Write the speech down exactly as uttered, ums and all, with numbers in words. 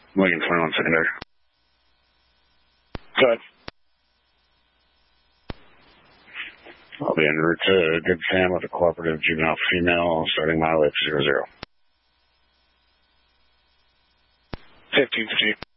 William twenty-one secondary. Go ahead. I'll be en route to Good Sam with a cooperative juvenile female starting mile at zero zero. fifteen fifty.